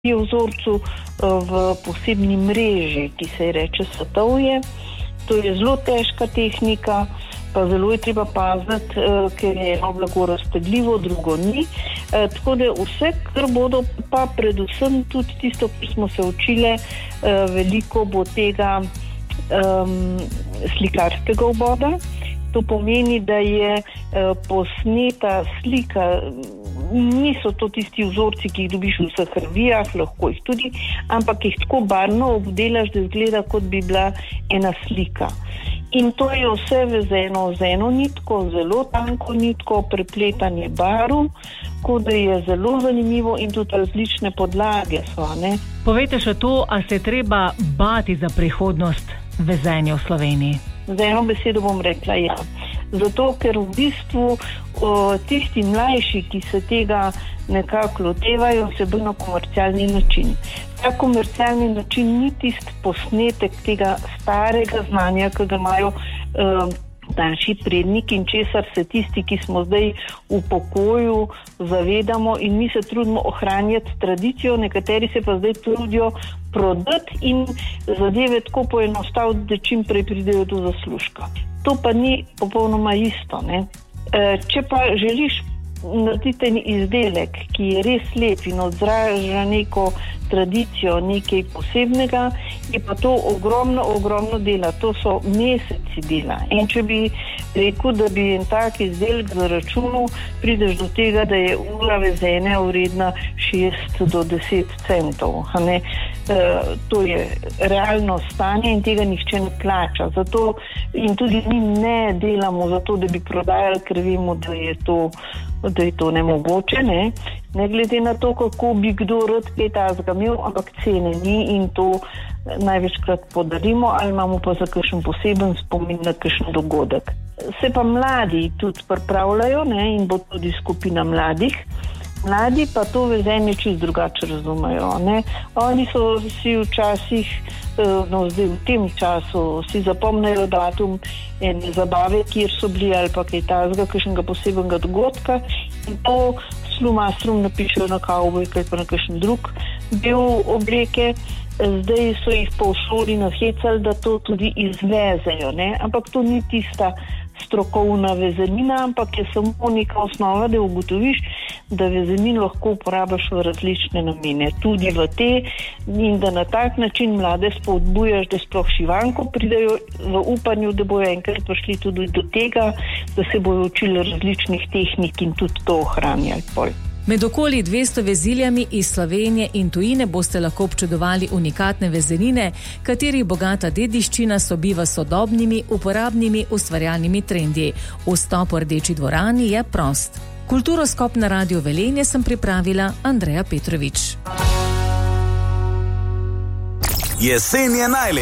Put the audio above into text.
je vzorcu v posebni mreži, ki se ji reče satovje. To je zelo težka tehnika, pa zelo je treba paziti, ker je eno blago raztegljivo, drugo ni. Tako da vse, kar bodo, pa predvsem tudi tisto, ki smo se učile, veliko bo tega slikarskega oboda. To pomeni, da je posneta slika, niso to tisti vzorci, ki jih dobiš v vseh revijah, lahko jih tudi, ampak jih tako barvno obdelaš, da izgleda, kot bi bila ena slika. In to je vse vezeno z eno nitko, zelo tanko nitko, prepletanje barv, kot da je zelo zanimivo in tudi različne podlage so, ne. Povejte še to, a se treba bati za prihodnost vezenja v Sloveniji? Z eno besedo bom rekla ja. Zato, ker v bistvu tisti mlajši, ki se tega nekako lotevajo, se bolj na komercialni način. Ta komercialni način ni tisti posnetek tega starega znanja, ki ga imajo naši predniki in česar se tisti, ki smo zdaj v pokoju, zavedamo in mi se trudimo ohranjati tradicijo, nekateri se pa zdaj trudijo prodati in zadeve tako poenostaviti, da čim prej pridejo do zaslužka. To pa ni popolnoma isto, ne. Če pa želiš narediti en izdelek, ki je res lep in odraža neko tradicijo, nekaj posebnega, je pa to ogromno dela. To so meseci dela. In če bi rekel, da bi en tak izdelek zaračunal, prideš do tega, da je ura vezenja vredna 6 do 10 centov. To je realno stanje in tega nihče ne plača. Zato in tudi mi ne delamo zato, da bi prodajali, ker vemo, da je to nemogoče, ne glede na to, kako bi kdo rad kaj tazga imel, ampak cene ni in to največkrat podarimo ali imamo pa za kakšen poseben spomin na kakšen dogodek. Se pa mladi tudi pripravljajo, in bo tudi skupina mladih. Mladi pa to vezenje čisto drugače razumejo, ne. Oni so si včasih, zdaj v tem času, si zapomnejo datum ene zabave, kjer so bili ali pa kaj tazga, kakšnega posebnega dogodka in to s flomastrom napišejo na kavbojke ali pa na kakšen drug del obleke. Zdaj so jih pa v šoli nahecali, da to tudi izvezejo, ne. Ampak to ni tista strokovna vezenina, ampak je samo neka osnova, da ugotoviš, da vezenin lahko uporabiš v različne namene, tudi v te, in da na tak način mlade spodbujaš, da sploh šivanko pridejo v upanju, da bojo enkrat prišli tudi do tega, da se bojo učili različnih tehnik in tudi to ohranjali pol. Med okoli 200 veziljami iz Slovenije in tujine boste lahko občudovali unikatne vezenine, katerih bogata dediščina sobiva s sodobnimi, uporabnimi, ustvarjalnimi trendi. Vstop v Rdeči dvorani je prost. Kulturoskop na Radiu Velenje sem pripravila Andreja Petrovič. Jesen je najlepša.